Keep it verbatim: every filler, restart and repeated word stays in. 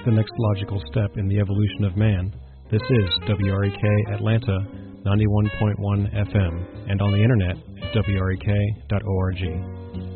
the next logical step in the evolution of man. This is W R E K Atlanta, ninety-one point one F M, and on the internet at W R E K dot org.